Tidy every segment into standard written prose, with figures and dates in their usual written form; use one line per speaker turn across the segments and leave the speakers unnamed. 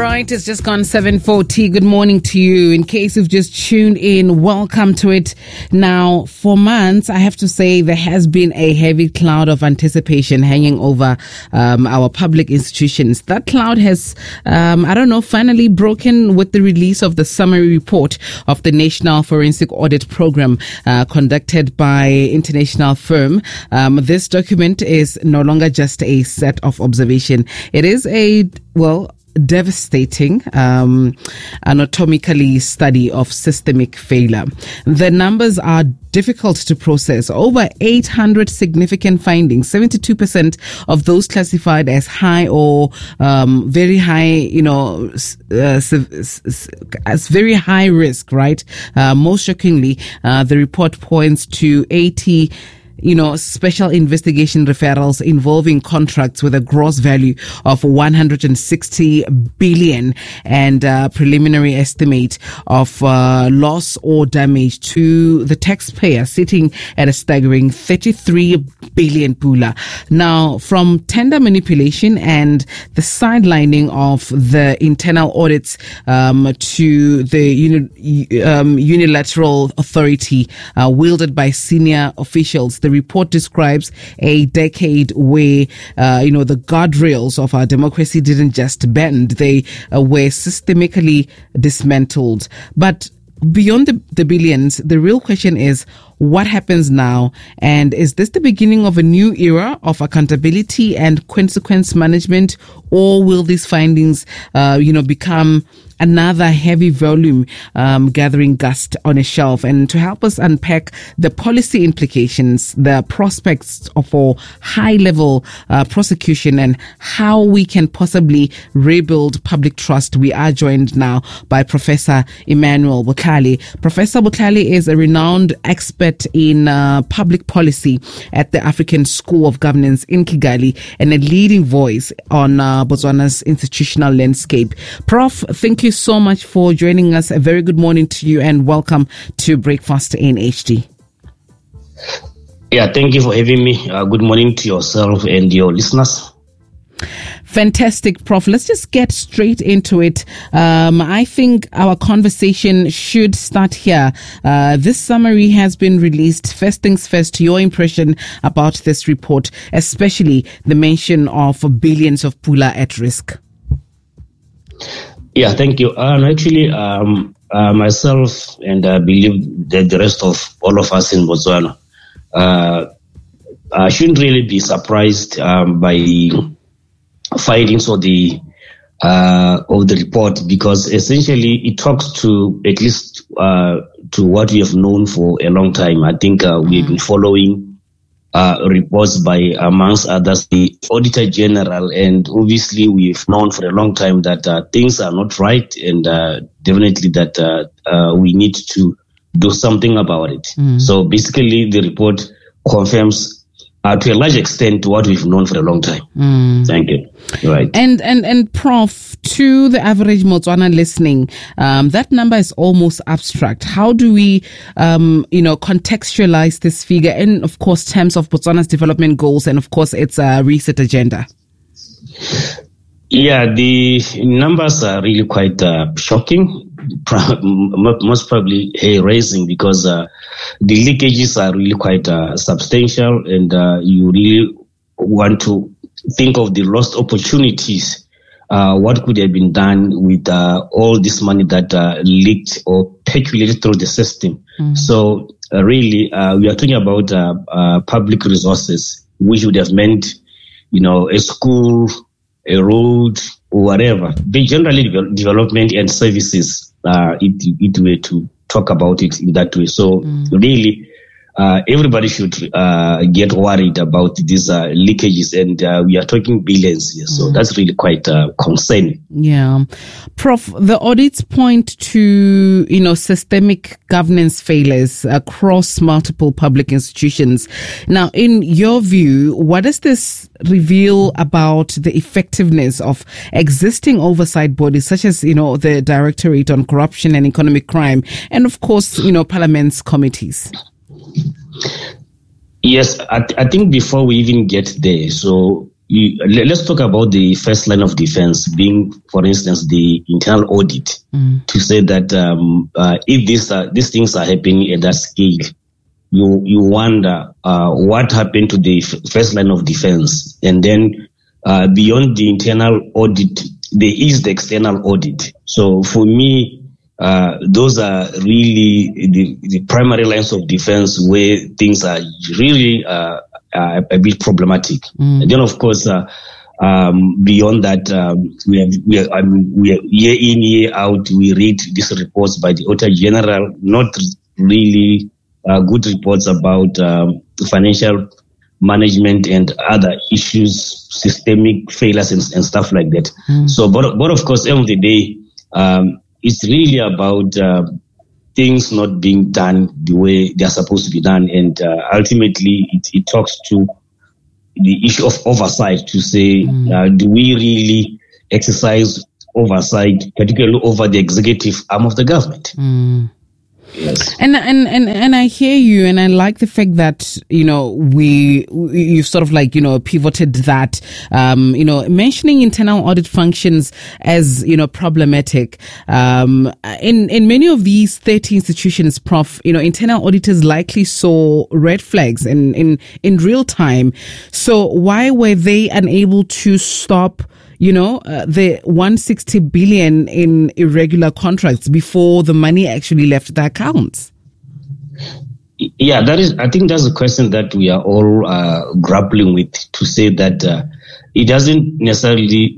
right, it's just gone 7:40. Good morning to you. In case you've just tuned in, welcome to it. Now, for months, I have to say there has been a heavy cloud of anticipation hanging over our public institutions. That cloud has, finally broken with the release of the summary report of the National Forensic Audit Program conducted by international firm. This document is no longer just a set of observation. It is devastating anatomically study of systemic failure. The numbers are difficult to process. Over 800 significant findings, 72% of those classified as high or very high, as very high risk, right? Most shockingly, the report points to 80 special investigation referrals involving contracts with a gross value of 160 billion and a preliminary estimate of loss or damage to the taxpayer sitting at a staggering 33 billion pula. Now, from tender manipulation and the sidelining of the internal audits to the unilateral authority wielded by senior officials, the report describes a decade where, the guardrails of our democracy didn't just bend, they were systemically dismantled. But beyond the billions, the real question is, what happens now? And is this the beginning of a new era of accountability and consequence management? Or will these findings, become another heavy volume gathering dust on a shelf? And to help us unpack the policy implications, the prospects for high-level prosecution, and how we can possibly rebuild public trust, we are joined now by Professor Emmanuel Botlhale. Professor Botlhale is a renowned expert in public policy at the African School of Governance in Kigali and a leading voice on Botswana's institutional landscape. Prof, thank you so much for joining us. A very good morning to you and welcome to Breakfast in HD.
Yeah, thank you for having me. Good morning to yourself and your listeners.
Fantastic, Prof. Let's just get straight into it. I think our conversation should start here. This summary has been released. First things first, your impression about this report, especially the mention of billions of pula at risk.
Yeah, thank you. Actually, myself and I believe that the rest of all of us in Botswana shouldn't really be surprised by the findings of the report, because essentially it talks to at least to what we have known for a long time. I think we have been following reports by, amongst others, the Auditor General, and obviously we've known for a long time that things are not right, and definitely that we need to do something about it. So basically the report confirms to a large extent what we've known for a long time. Thank you. Right.
And Prof, to the average Motswana listening, that number is almost abstract. How do we, contextualize this figure in, of course, terms of Botswana's development goals and, of course, its reset agenda?
Yeah, the numbers are really quite shocking, most probably hair-raising, because the leakages are really quite substantial, and you really want to think of the lost opportunities. What could have been done with all this money that leaked or percolated through the system? So really, we are talking about public resources, which would have meant, a school, a road, or whatever. But generally, development and services, it were to talk about it in that way. So really, everybody should get worried about these leakages, and we are talking billions here. So that's really quite concerning.
Yeah. Prof, the audits point to, systemic governance failures across multiple public institutions. Now, in your view, what does this reveal about the effectiveness of existing oversight bodies such as, the Directorate on Corruption and Economic Crime and, of course, Parliament's committees?
Yes, I think before we even get there, so let's talk about the first line of defense being, for instance, the internal audit, to say that if these things are happening at that scale, you wonder what happened to the first line of defense. And then beyond the internal audit, there is the external audit. So for me, those are really the primary lines of defense where things are really a bit problematic. And then, of course, beyond that, we are year in, year out, we read these reports by the Auditor General, not really good reports about financial management and other issues, systemic failures and stuff like that. So, but of course, end of the day, it's really about things not being done the way they're supposed to be done. And ultimately, it talks to the issue of oversight to say, do we really exercise oversight, particularly over the executive arm of the government? Yes.
And I hear you, and I like the fact that, you've sort of pivoted that, mentioning internal audit functions as, problematic. In many of these 30 institutions, Prof, internal auditors likely saw red flags in real time. So why were they unable to stop the 160 billion in irregular contracts before the money actually left the accounts?
Yeah, I think that's a question that we are all grappling with, to say that it doesn't necessarily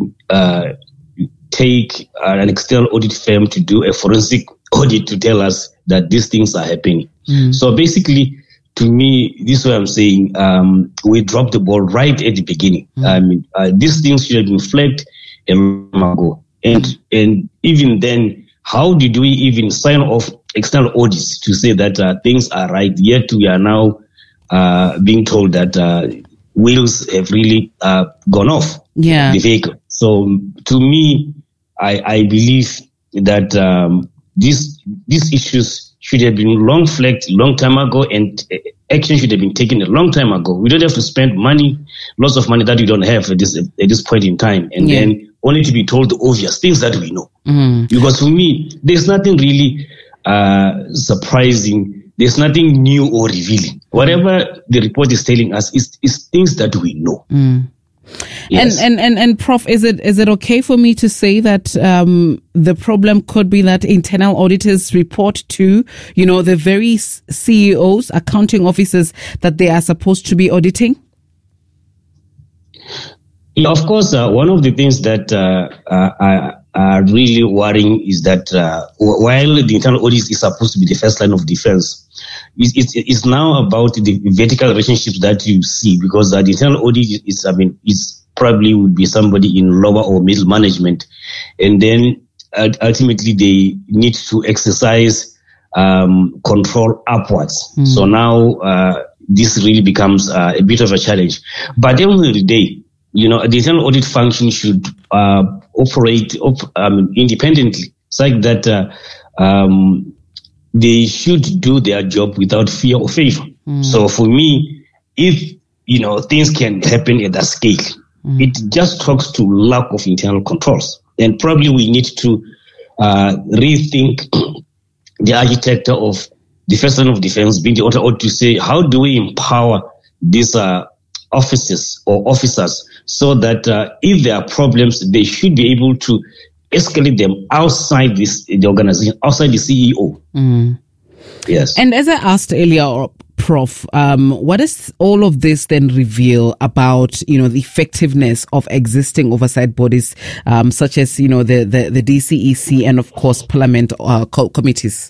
take an external audit firm to do a forensic audit to tell us that these things are happening. So basically, to me, this is what I'm saying. We dropped the ball right at the beginning. These things should have been flagged a long ago. And even then, how did we even sign off external audits to say that things are right? Yet we are now being told that wheels have really gone off the vehicle. So to me, I believe that these issues should have been long flagged long time ago, and action should have been taken a long time ago. We don't have to spend money, lots of money that we don't have at this point in time, and then only to be told the obvious things that we know. Because for me, there's nothing really surprising. There's nothing new or revealing. Whatever the report is telling us is things that we know. Yes.
And Prof, is it okay for me to say that the problem could be that internal auditors report to, the very CEOs, accounting officers that they are supposed to be auditing?
Yeah, of course, one of the things that are really worrying is that while the internal audit is supposed to be the first line of defense, it's now about the vertical relationships that you see, because the internal audit is probably would be somebody in lower or middle management, and then ultimately they need to exercise control upwards. So now this really becomes a bit of a challenge. But at the end of the day, the internal audit function should operate independently. It's like that they should do their job without fear or favor. So for me, if things can happen at that scale, it just talks to lack of internal controls. And probably we need to rethink the architecture of the first line of defense, being the author, to say, how do we empower these offices or officers so that if there are problems, they should be able to escalate them outside the organization, outside the CEO. Yes.
And as I asked earlier, Prof, what does all of this then reveal about, the effectiveness of existing oversight bodies, such as, the DCEC and, of course, Parliament committees?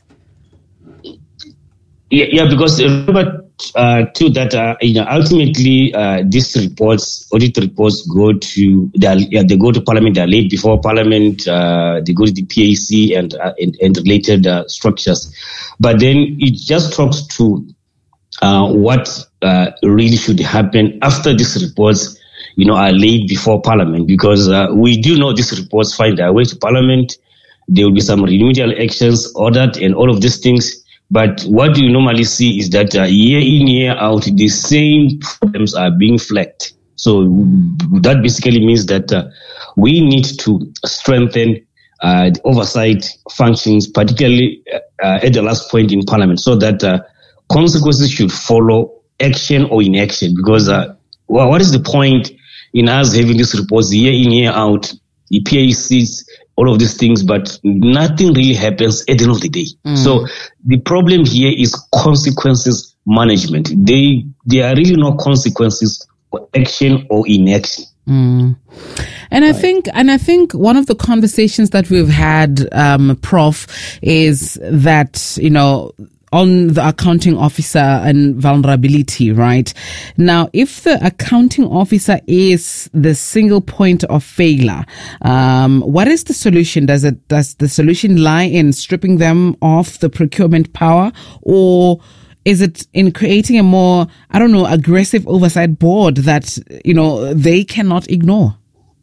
Yeah, because remember too that ultimately these audit reports go to Parliament. They're laid before Parliament. They go to the PAC and related structures. But then it just talks to what really should happen after these reports, are laid before Parliament, because we do know these reports find their way to Parliament. There will be some remedial actions ordered and all of these things. But what you normally see is that year in, year out, the same problems are being flagged. So that basically means that we need to strengthen the oversight functions, particularly at the last point in Parliament, so that consequences should follow action or inaction. Because what is the point in us having these reports year in, year out, the PACs, all of these things, but nothing really happens at the end of the day. So the problem here is consequences management. There are really no consequences for action or inaction.
And I think one of the conversations that we've had, Prof, is that, on the accounting officer and vulnerability, right? Now, if the accounting officer is the single point of failure, what is the solution? Does the solution lie in stripping them of the procurement power, or is it in creating a more, aggressive oversight board that, they cannot ignore?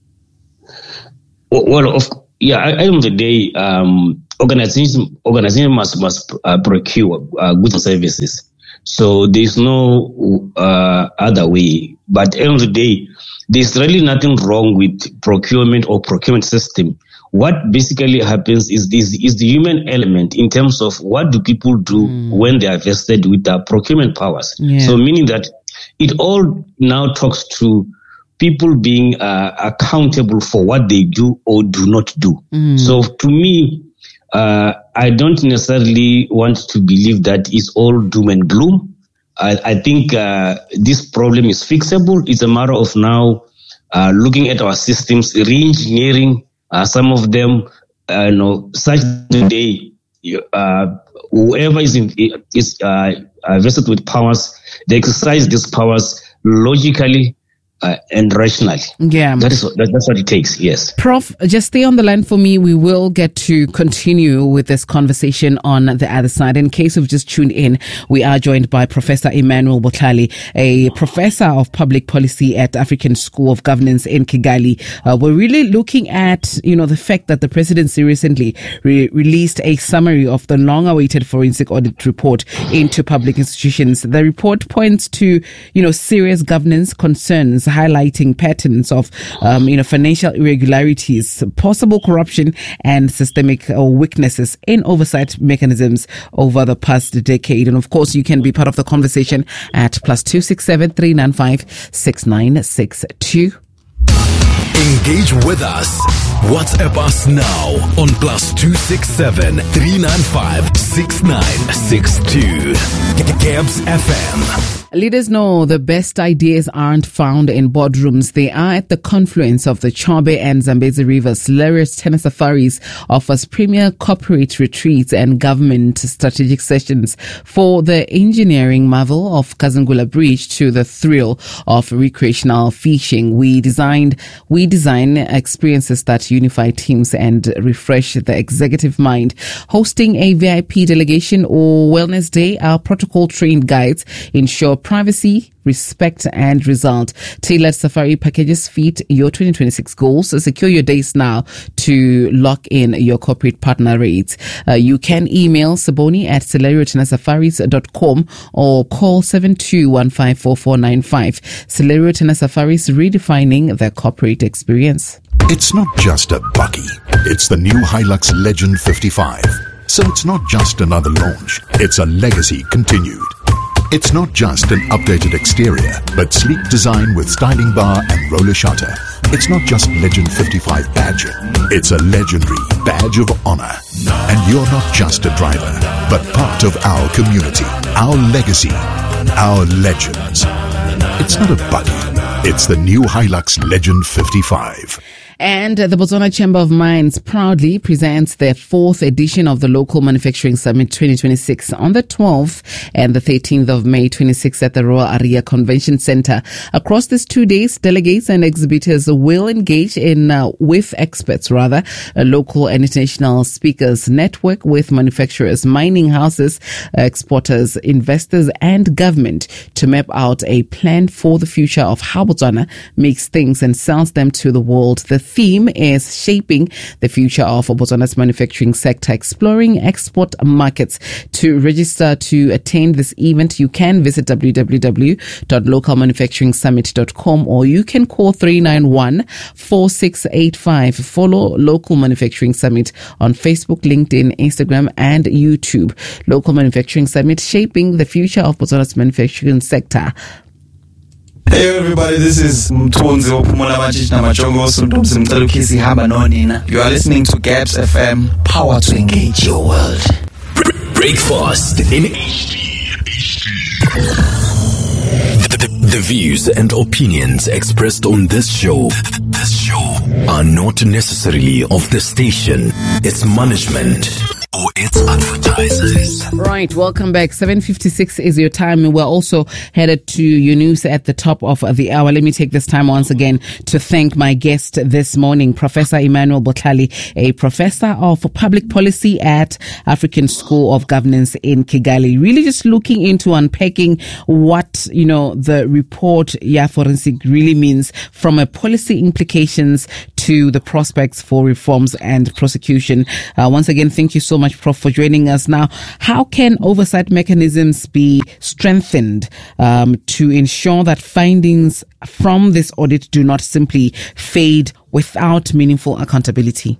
Well, at the end of the day, organization must procure goods and services. So there's no other way. But at the end of the day, there's really nothing wrong with procurement or procurement system. What basically happens is the human element in terms of what do people do when they are vested with the procurement powers. Yeah. So meaning that it all now talks to people being accountable for what they do or do not do. So to me, I don't necessarily want to believe that it's all doom and gloom. I think this problem is fixable. It's a matter of now looking at our systems, re-engineering some of them, such today, whoever is vested with powers, they exercise these powers logically and rationally. Yeah. That's what it takes, yes.
Prof, just stay on the line for me. We will get to continue with this conversation on the other side. In case you've just tuned in, we are joined by Professor Emmanuel Botlhale, a professor of public policy at African School of Governance in Kigali. We're really looking at, the fact that the presidency recently released a summary of the long-awaited forensic audit report into public institutions. The report points to, serious governance concerns, highlighting patterns of, financial irregularities, possible corruption, and systemic weaknesses in oversight mechanisms over the past decade. And of course, you can be part of the conversation at +267 395 6962.
Engage with us. WhatsApp us now on +267 395 6962. Gabs FM.
Leaders know the best ideas aren't found in boardrooms. They are at the confluence of the Chobe and Zambezi rivers. Hilarious Tenor Safaris offers premier corporate retreats and government strategic sessions, for the engineering marvel of Kazungula Bridge to the thrill of recreational fishing. We design experiences that unify teams and refresh the executive mind. Hosting a VIP delegation or wellness day, our protocol trained guides ensure privacy, respect, and result. Tailored safari packages fit your 2026 goals. Secure your days now to lock in your corporate partner rates. You can email Saboni at celeriotenasafaris.com or call 72154495. Celerio Tenor Safaris, redefining the corporate experience.
It's not just a buggy. It's the new Hilux Legend 55. So it's not just another launch. It's a legacy continued. It's not just an updated exterior, but sleek design with styling bar and roller shutter. It's not just Legend 55 badging. It's a legendary badge of honor. And you're not just a driver, but part of our community, our legacy, our legends. It's not a buggy. It's the new Hilux Legend 55.
And the Botswana Chamber of Mines proudly presents their 4th edition of the Local Manufacturing Summit 2026 on the 12th and the 13th of May 26 at the Royal Aria Convention Center. Across these 2 days, delegates and exhibitors will engage with experts, local and international speakers, network with manufacturers, mining houses, exporters, investors, and government to map out a plan for the future of how Botswana makes things and sells them to the world. The theme is Shaping the Future of Botswana's Manufacturing Sector, Exploring Export Markets. To register to attend this event, you can visit www.localmanufacturingsummit.com or you can call 391-4685. Follow Local Manufacturing Summit on Facebook, LinkedIn, Instagram, and YouTube. Local Manufacturing Summit, Shaping the Future of Botswana's Manufacturing Sector.
Hey everybody, this is Mthunzi Ophumula Machichi Namajongo Suntomsi Mcalukisi Hamba Nonina. You are listening to Gabs FM, power to engage your world.
Breakfast in HD. The views and opinions expressed on this show are not necessarily of the station, its management, or its advertisers.
Right, welcome back. 7:56 is your time. We're also headed to your news at the top of the hour. Let me take this time once again to thank my guest this morning, Professor Emmanuel Botlhale, a professor of public policy at African School of Governance in Kigali. Really just looking into unpacking what, the report, forensic really means from a policy implications to the prospects for reforms and prosecution. Once again, thank you so much, Prof, for joining us. Now, how can oversight mechanisms be strengthened to ensure that findings from this audit do not simply fade without meaningful accountability?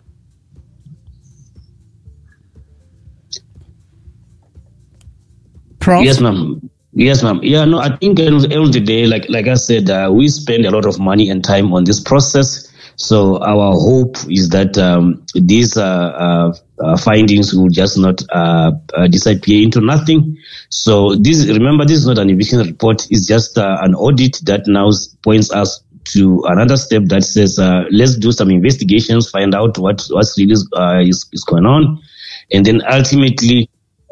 Prof?
Yes, ma'am. Yeah, no, I think at the end of the day, like I said, we spend a lot of money and time on this process. So our hope is that these findings will just not disappear into nothing. So remember, this is not an investigation report. It's just an audit that now points us to another step that says, let's do some investigations, find out what's really is going on. And then ultimately,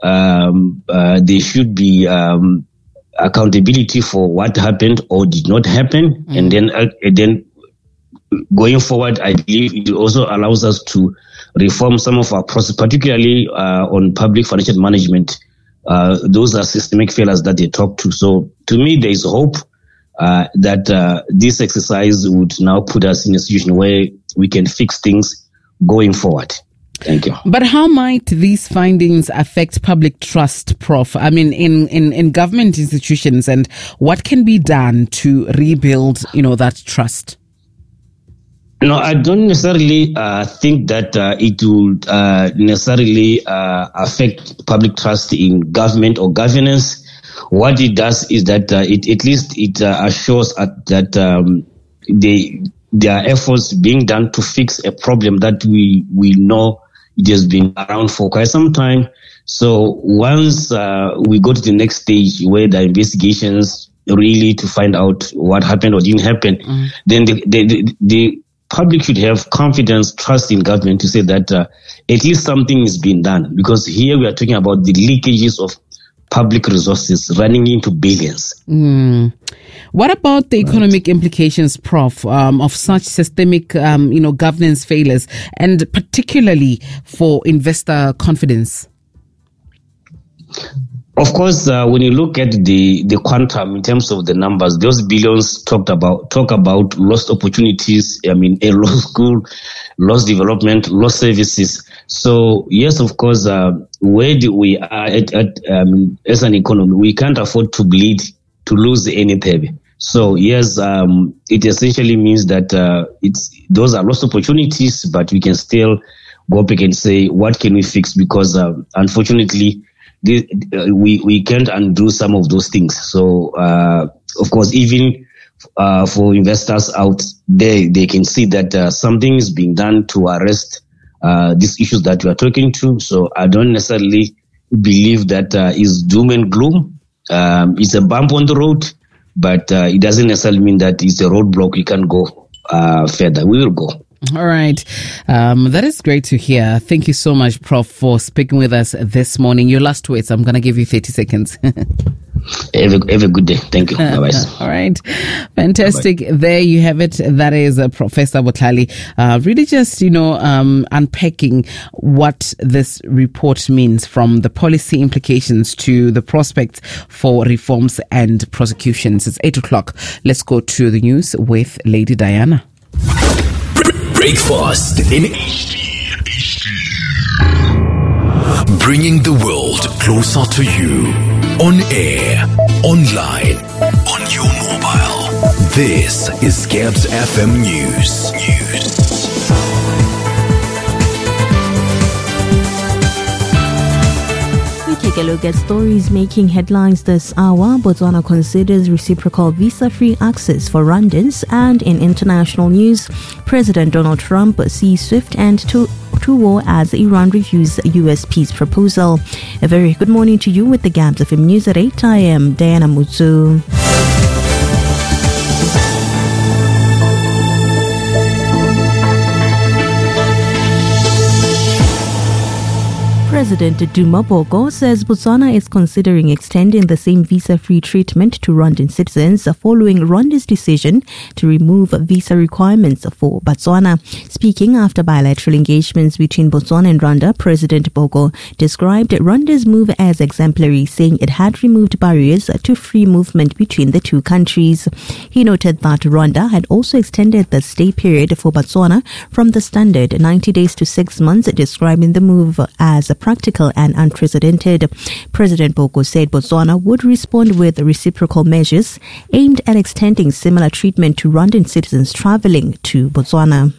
there should be accountability for what happened or did not happen. And then going forward, I believe it also allows us to reform some of our processes, particularly on public financial management. Those are systemic failures that they talk to. So to me, there is hope that this exercise would now put us in a situation where we can fix things going forward. Thank you.
But how might these findings affect public trust, Prof? I mean, in government institutions, and what can be done to rebuild, that trust?
No, I don't necessarily think that it will necessarily affect public trust in government or governance. What it does is that it assures that there are efforts being done to fix a problem that we know it has been around for quite some time. So once we go to the next stage where the investigations really to find out what happened or didn't happen, then the public should have confidence, trust in government to say that at least something is being done. Because here we are talking about the leakages of public resources running into billions.
What about the economic implications, Prof, of such systemic, governance failures, and particularly for investor confidence?
Of course, when you look at the quantum in terms of the numbers, those billions talk about lost opportunities. I mean, a lost school, lost development, lost services. So yes, of course, where we are at as an economy, we can't afford to bleed to lose anything. So yes, it essentially means that those are lost opportunities, but we can still go back and say, what can we fix? Because unfortunately, we can't undo some of those things. So, of course, even for investors out there, they can see that something is being done to arrest these issues that we are talking to. So I don't necessarily believe that is doom and gloom. It's a bump on the road, but it doesn't necessarily mean that it's a roadblock. We can go further. We will go.
All right. That is great to hear. Thank you so much, Prof, for speaking with us this morning. Your last words, I'm going to give you 30 seconds.
Have a good day. Thank you. Bye-bye.
All right. Fantastic. Bye-bye. There you have it. That is Professor Botlhale. Really just, unpacking what this report means, from the policy implications to the prospects for reforms and prosecutions. It's 8 o'clock. Let's go to the news with Lady Diana.
Breakfast in HD. Bringing the world closer to you. On air, online, on your mobile. This is Gabs FM News.
Take a look at stories making headlines this hour. Botswana considers reciprocal visa-free access for Rwandans. And in international news, President Donald Trump sees swift end to war as Iran reviews US peace proposal. A very good morning to you with the Gabs FM News at 8. I am Diana Mutsu. President Duma Boko says Botswana is considering extending the same visa-free treatment to Rwandan citizens following Rwanda's decision to remove visa requirements for Botswana. Speaking after bilateral engagements between Botswana and Rwanda, President Boko described Rwanda's move as exemplary, saying it had removed barriers to free movement between the two countries. He noted that Rwanda had also extended the stay period for Botswana from the standard 90 days to 6 months, describing the move as practical and unprecedented. President Boko said Botswana would respond with reciprocal measures aimed at extending similar treatment to Rwandan citizens traveling to Botswana.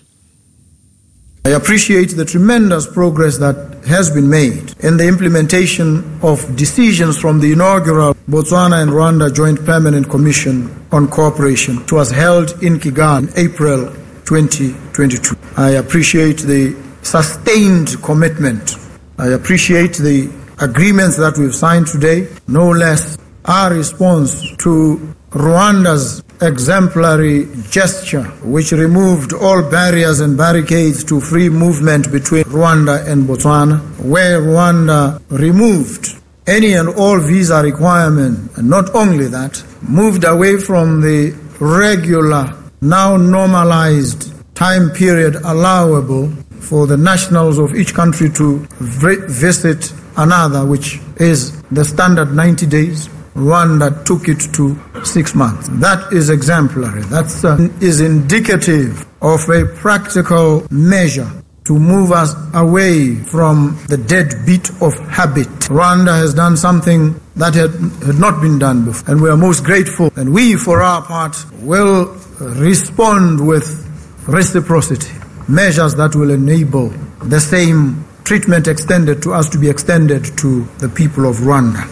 I appreciate the tremendous progress that has been made in the implementation of decisions from the inaugural Botswana and Rwanda Joint Permanent Commission on Cooperation, which was held in Kigali in April 2022. I appreciate the sustained commitment. I appreciate the agreements that we've signed today, no less our response to Rwanda's exemplary gesture, which removed all barriers and barricades to free movement between Rwanda and Botswana, where Rwanda removed any and all visa requirement, and not only that, moved away from the regular, now normalized time period allowable for the nationals of each country to visit another, which is the standard 90 days. Rwanda took it to 6 months. That is exemplary. That is indicative of a practical measure to move us away from the deadbeat of habit. Rwanda has done something that had not been done before, and we are most grateful. And we, for our part, will respond with reciprocity. Measures that will enable the same treatment extended to us to be extended to the people of Rwanda.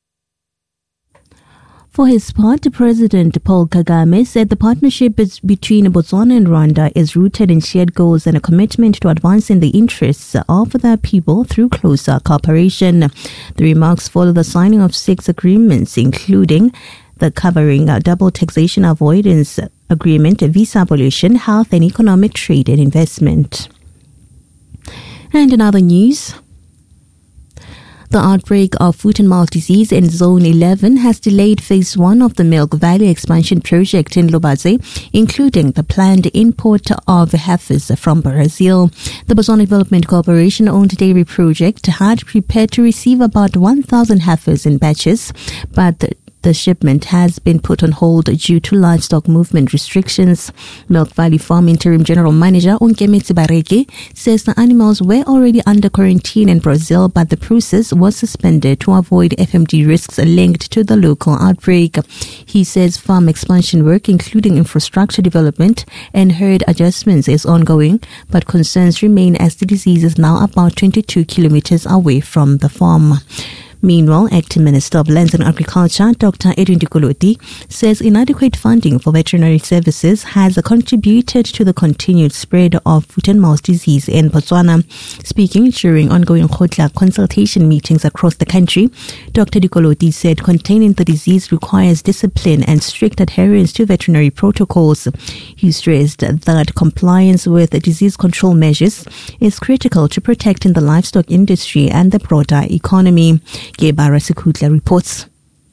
For his part, President Paul Kagame said the partnership between Botswana and Rwanda is rooted in shared goals and a commitment to advancing the interests of the people through closer cooperation. The remarks follow the signing of 6 agreements, including the covering double taxation avoidance agreement, visa abolition, health and economic trade and investment. And in other news, the outbreak of foot and mouth disease in Zone 11 has delayed Phase 1 of the Milk Valley expansion project in Lobase, including the planned import of heifers from Brazil. The Botswana Development Corporation-owned dairy project had prepared to receive about 1,000 heifers in batches, but the shipment has been put on hold due to livestock movement restrictions. Milk Valley Farm Interim General Manager Unkemetsi Bareke says the animals were already under quarantine in Brazil, but the process was suspended to avoid FMD risks linked to the local outbreak. He says farm expansion work, including infrastructure development and herd adjustments, is ongoing, but concerns remain as the disease is now about 22 kilometers away from the farm. Meanwhile, Acting Minister of Lands and Agriculture, Dr. Edwin Dikolotti, says inadequate funding for veterinary services has contributed to the continued spread of foot and mouth disease in Botswana. Speaking during ongoing Khotla consultation meetings across the country, Dr. Dikolotti said containing the disease requires discipline and strict adherence to veterinary protocols. He stressed that compliance with disease control measures is critical to protecting the livestock industry and the broader economy. Gebara Sekutla reports.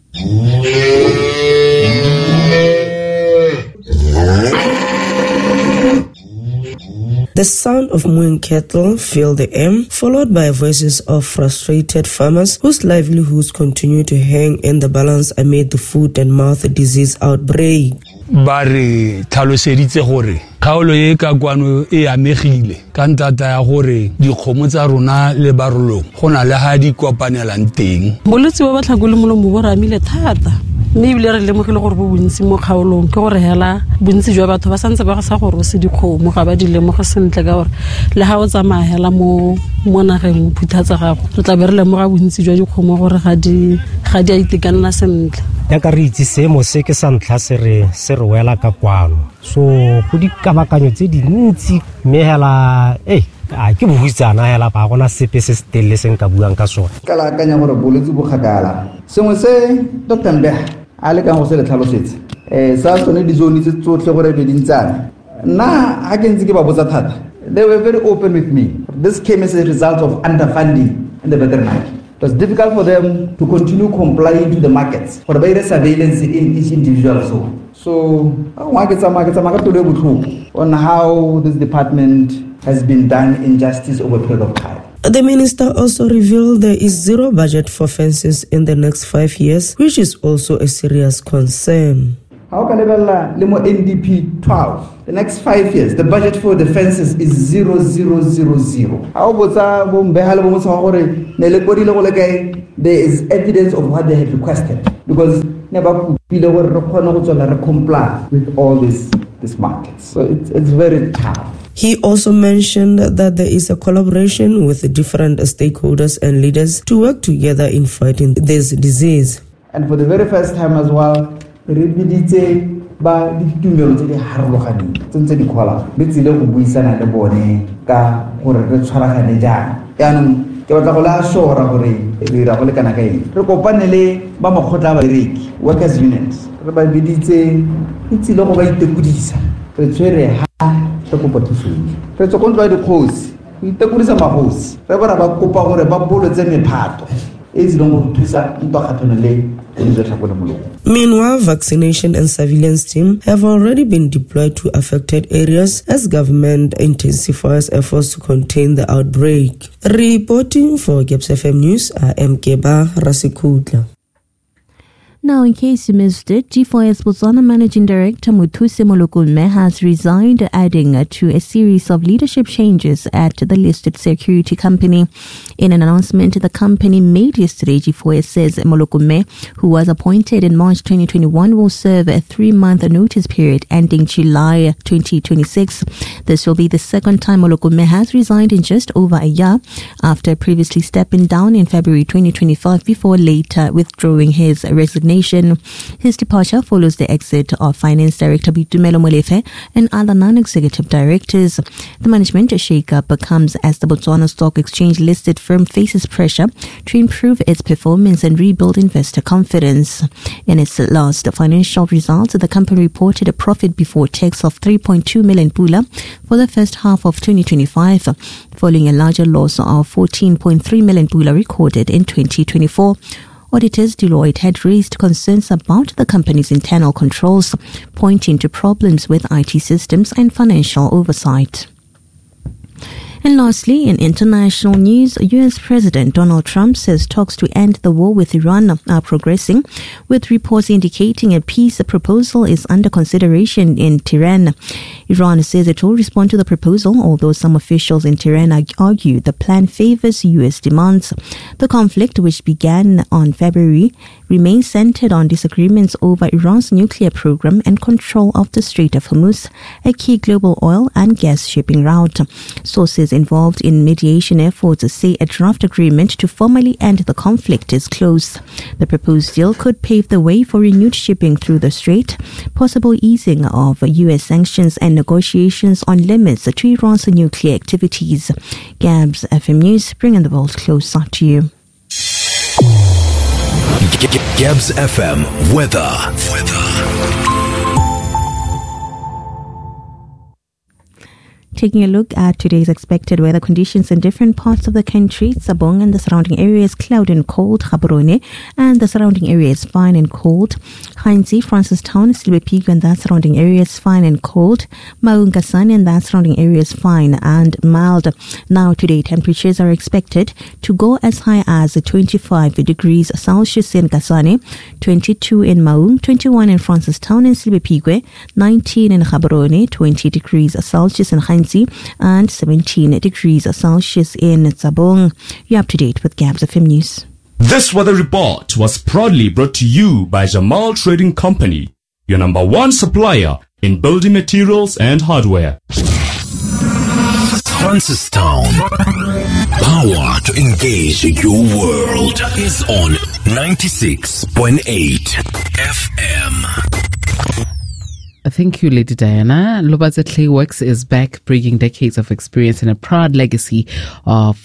The sound of mooing cattle filled the air, followed by voices of frustrated farmers whose livelihoods continue to hang in the balance amid the foot and mouth disease outbreak.
ba re tlhaloseditse gore kgaolo e ka kwano e amegile ka ntata ya gore dikgomo tsa rona le barolong go na le ha di kopanelang teng.
Bolwetse ba batlhakole molomo bo ramile thata mme ebile re lemogile gore bo bontsi mo kgaolong ke gore hela bontsi jwa batho ba santse ba sa gore se dikgomo ga ba di lemoga sentle ka gore le ha o tsamaya hela mo nageng phuthatsa gago re tla be re lemoga bontsi jwa dikgomo gore ga di a itekanela sentle.
Ya ka re itse seemo se ke sa ntlha se re wela ka kwano so go dikabakanyo tse dintsi mme hela ke buisana hela ba gona sepe se stelle se nka buang ka sona
ka la kanya gore bolwetse bo khagala sengwe se Dr. Mbeha a le ka go se le tlhalosetse sa tsone di zone tse tsotlhe gore be dintsana na ha ke ntse ke ba botsa thata they were very open with me. This came as a result of underfunding in the veterinary. It was difficult for them to continue complying to the markets for the surveillance in each individual. So on how this department has been done injustice over a period of time.
The minister also revealed there is zero budget for fences in the next 5 years, which is also a serious concern.
How can Lemo NDP 12? The next 5 years, the budget for the fences is 0, 0, 0, 0. There is evidence of what they have requested because never comply with all these markets. So it's very tough.
He also mentioned that there is a collaboration with the different stakeholders and leaders to work together in fighting this disease.
And for the very first time as well, ba ditumelo tse di harologaneng tse di khola le tsile go buisana le bone ka gore re tshwaragane jang yanong ke batla go la shora gore re ra go le kana kae re kopane le ba makgotla ba direki workers unions re ba biditse tsile go ba itekudisa re tswere ha re kopa thuso re tsokontwa di khosi itekudisa magosi re ba kopa gore ba bolotse mephato e tsile go thusa ntwa kgathone le.
Meanwhile, vaccination and surveillance teams have already been deployed to affected areas as government intensifies efforts to contain the outbreak. Reporting for GABS FM News, I am Keba Rasikudla.
Now, in case you missed it, G4S Botswana Managing Director Muthusi Molokume has resigned, adding to a series of leadership changes at the listed security company. In an announcement the company made yesterday, G4S says Molokume, who was appointed in March 2021, will serve a 3-month notice period ending July 2026. This will be the second time Molokume has resigned in just over a year, after previously stepping down in February 2025 before later withdrawing his resignation. His departure follows the exit of Finance Director Bitumelo Molefe and other non-executive directors. The management shake-up comes as the Botswana Stock Exchange listed firm faces pressure to improve its performance and rebuild investor confidence. In its last financial results, the company reported a profit before tax of 3.2 million pula for the first half of 2025, following a larger loss of 14.3 million pula recorded in 2024. Auditors Deloitte had raised concerns about the company's internal controls, pointing to problems with IT systems and financial oversight. And lastly, in international news, U.S. President Donald Trump says talks to end the war with Iran are progressing, with reports indicating a peace proposal is under consideration in Tehran. Iran says it will respond to the proposal, although some officials in Tehran argue the plan favors U.S. demands. The conflict, which began on February, remains centered on disagreements over Iran's nuclear program and control of the Strait of Hormuz, a key global oil and gas shipping route. Sources involved in mediation efforts say a draft agreement to formally end the conflict is close. The proposed deal could pave the way for renewed shipping through the strait, possible easing of U.S. sanctions, and negotiations on limits to Iran's nuclear activities. GABS FM News, bringing the world closer to you.
GABS FM weather.
Taking a look at today's expected weather conditions in different parts of the country. Sabong and the surrounding areas cloudy and cold. Gaborone and the surrounding areas fine and cold. Heinzi, Francistown, Silbepigo and that surrounding areas fine and cold. Maungasani and that surrounding areas fine and mild. Now today temperatures are expected to go as high as 25 degrees Celsius in Kasane, 22 in Maung, 21 in Francistown and Silbepigo, 19 in Gaborone, 20 degrees Celsius in Heinzi, and 17 degrees Celsius in Sabong. You're up to date with Gabs FM News.
This weather report was proudly brought to you by Jamal Trading Company, your number one supplier in building materials and hardware.
Francistown. Power to engage your world is on 96.8 FM.
Thank you, Lady Diana. Lobatse Clayworks is back, bringing decades of experience and a proud legacy of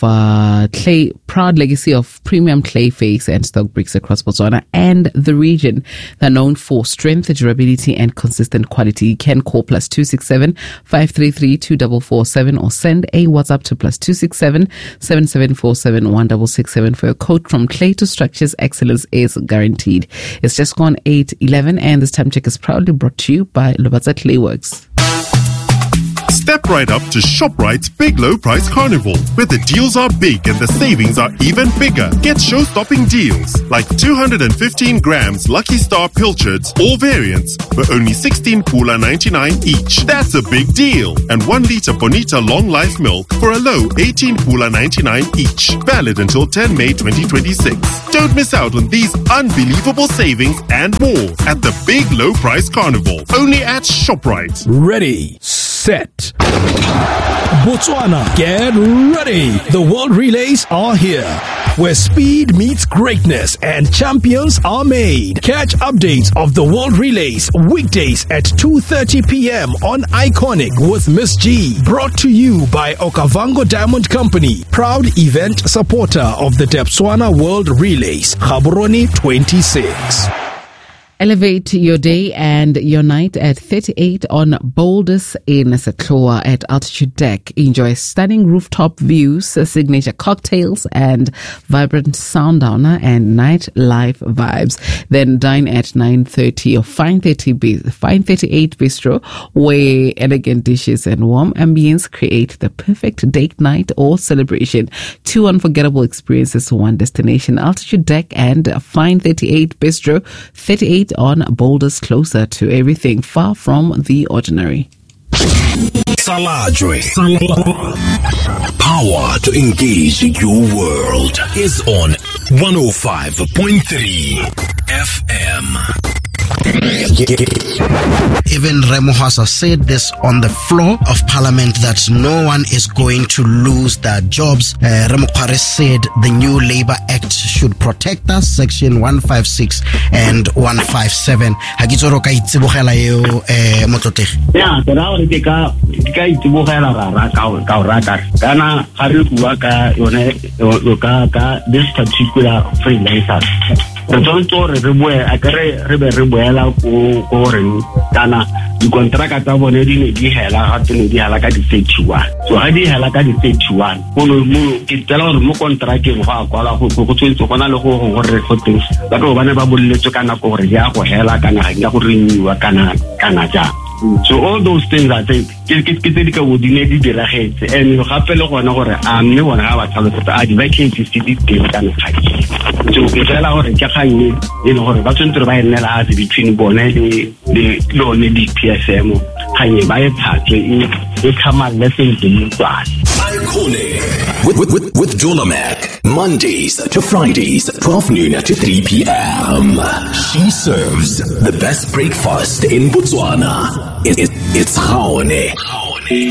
premium clay face and stock bricks across Botswana and the region. They're known for strength, durability, and consistent quality. You can call +267 533 2447 or send a WhatsApp to +267 7747 1667 for your code. From clay to structures, excellence is guaranteed. It's just gone 8:11, and this time check is proudly brought to you by Lobatse Clayworks.
Step right up to ShopRite's Big Low Price Carnival, where the deals are big and the savings are even bigger. Get show-stopping deals like 215 grams Lucky Star Pilchards, all variants, for only 16.99 each. That's a big deal. And 1 liter Bonita Long Life Milk for a low 18.99 each. Valid until 10 May 2026. Don't miss out on these unbelievable savings and more at the Big Low Price Carnival, only at ShopRite.
Ready, set. Botswana, get ready. The World Relays are here, where speed meets greatness and champions are made. Catch updates of the World Relays weekdays at 2:30 p.m. on Iconic with Miss G. Brought to you by Okavango Diamond Company, proud event supporter of the Botswana World Relays, Gaborone 26.
Elevate your day and your night at 38 on Boulders in Setloa at Altitude Deck. Enjoy stunning rooftop views, signature cocktails, and vibrant sundowner and nightlife vibes. Then dine at 9:30 or Fine 38 Bistro, where elegant dishes and warm ambience create the perfect date night or celebration. 2 unforgettable experiences, 1 destination. Altitude Deck and Fine 38 Bistro, 38 on Boulders, closer to everything, far from the ordinary.
Salajwe. Power to engage your world is on 105.3 FM.
Even Remohasa said this on the floor of Parliament that no one is going to lose their jobs. Remokware said the new Labour Act should protect us, Section 156 and 157. Hagitsoro ka itsibogela eo motsote.
Yeah, the now they ka itsibogela ka raka. Kana ha re bua ka yone ka this particular freelancers. Re boela ko re kana di kontraka tsa bone di ne di hela ga tsene di hela ka di 31. So ha di hela ka di 31 go mo ke tsela gore mo kontrakeng go a kwala go tswetse gona le go gore go teng ba tlo bana ba bolletse kana go gore ya go hela kana ga go renewa kana ja. So all those things I think ke di ka bodine di diragetse and gape le gona gore a mme bona ga ba tlhalotsa a di vacancies di teng kana ga so ke tsela gore ke ganye le gore ba tsentse ba enela a between bone le lone di PSM ganye ba e thatse e come lesson to
with Dolamek, Mondays to Fridays, 12 noon to 3 p.m. She serves the best breakfast in Botswana. It's Gaone.